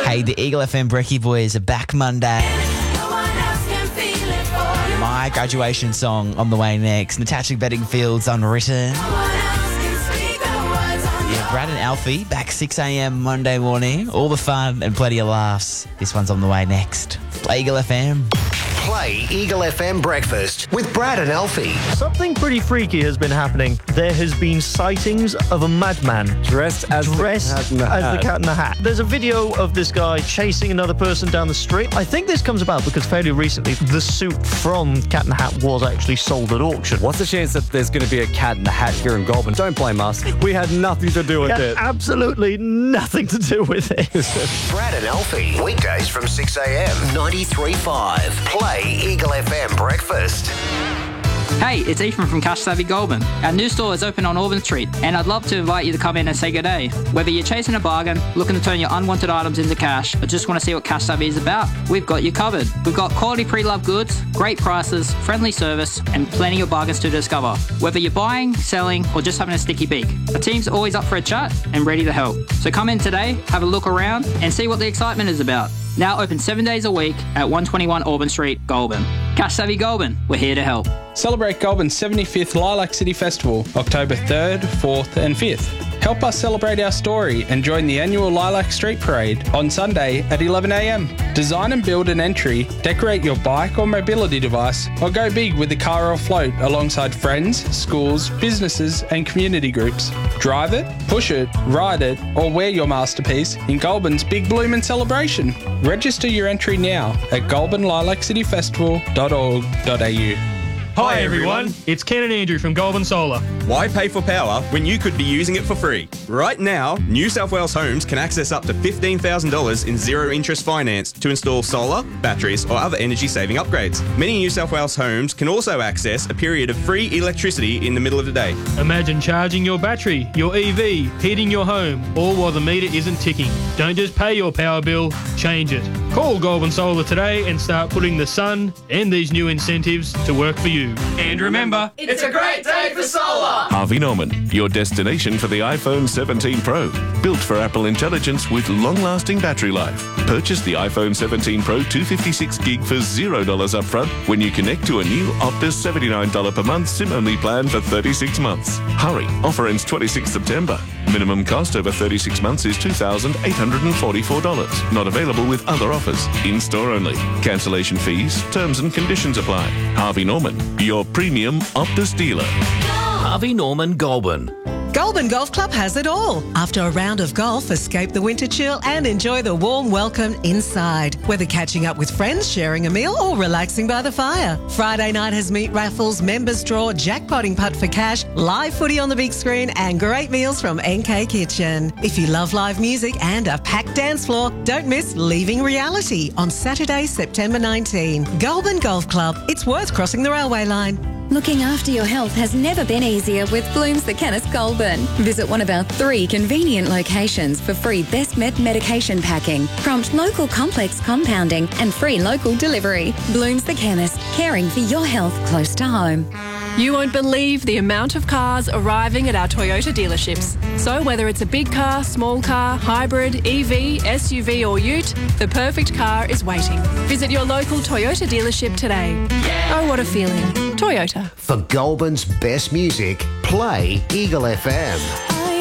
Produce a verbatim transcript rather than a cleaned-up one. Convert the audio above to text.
Hey, the Eagle F M Brekkie Boys are back Monday. My graduation song on the way next. Natasha Bedingfield's Unwritten. Yeah, Brad and Alfie back six a.m. Monday morning. All the fun and plenty of laughs. This one's on the way next. Play Eagle F M. Play Eagle F M Breakfast with Brad and Alfie. Something pretty freaky has been happening. There has been sightings of a madman dressed as, dressed the, cat in the as hat. the Cat in the Hat. There's a video of this guy chasing another person down the street. I think this comes about because fairly recently the suit from Cat in the Hat was actually sold at auction. What's the chance that there's going to be a Cat in the Hat here in Goulburn? Don't blame us. We had nothing to do with Yeah, it. absolutely nothing to do with it. Brad and Alfie, weekdays from six a.m. ninety-three point five. Play Eagle F M Breakfast. Hey, it's Ethan from Cash Savvy Goulburn. Our new store is open on Auburn Street, and I'd love to invite you to come in and say good day. Whether you're chasing a bargain, looking to turn your unwanted items into cash, or just want to see what Cash Savvy is about, we've got you covered. We've got quality pre-loved goods, great prices, friendly service, and plenty of bargains to discover. Whether you're buying, selling, or just having a sticky beak, our team's always up for a chat and ready to help. So come in today, have a look around, and see what the excitement is about. Now open seven days a week at one twenty-one Auburn Street, Goulburn. Cash Savvy Goulburn, we're here to help. Celebrate Goulburn's seventy-fifth Lilac City Festival, October third, fourth and fifth. Help us celebrate our story and join the annual Lilac Street Parade on Sunday at eleven a.m. Design and build an entry, decorate your bike or mobility device, or go big with the car or float alongside friends, schools, businesses and community groups. Drive it, push it, ride it, or wear your masterpiece in Goulburn's Big Bloomin' celebration. Register your entry now at goulburn lilac city festival dot org dot a u. Hi everyone, it's Ken and Andrew from Goulburn Solar. Why pay for power when you could be using it for free? Right now, New South Wales Homes can access up to fifteen thousand dollars in zero-interest finance to install solar, batteries or other energy-saving upgrades. Many New South Wales homes can also access a period of free electricity in the middle of the day. Imagine charging your battery, your E V, heating your home, all while the meter isn't ticking. Don't just pay your power bill, change it. Call Goulburn Solar today and start putting the sun and these new incentives to work for you. And remember, it's a great day for solar! Harvey Norman, your destination for the iPhone seventeen Pro. Built for Apple Intelligence with long-lasting battery life. Purchase the iPhone seventeen Pro two fifty-six gig for zero dollars upfront when you connect to a new Optus seventy-nine dollars per month SIM-only plan for thirty-six months. Hurry, offer ends twenty-sixth September. Minimum cost over thirty-six months is two thousand eight hundred forty-four dollars. Not available with other offers. In-store only. Cancellation fees, terms and conditions apply. Harvey Norman, your premium Optus dealer. Harvey Norman Goulburn. Goulburn Golf Club has it all. After a round of golf, escape the winter chill and enjoy the warm welcome inside. Whether catching up with friends, sharing a meal or relaxing by the fire. Friday night has meat raffles, members draw, jackpotting putt for cash, live footy on the big screen and great meals from N K Kitchen. If you love live music and a packed dance floor, don't miss Leaving Reality on Saturday, September nineteenth. Goulburn Golf Club. It's worth crossing the railway line. Looking after your health has never been easier with Blooms the Chemist Goulburn. Visit one of our three convenient locations for free Best Med medication packing, prompt local complex compounding and free local delivery. Blooms the Chemist, caring for your health close to home. You won't believe the amount of cars arriving at our Toyota dealerships. So whether it's a big car, small car, hybrid, E V, S U V or ute, the perfect car is waiting. Visit your local Toyota dealership today. Oh, what a feeling. Toyota. For Goulburn's best music, play Eagle F M.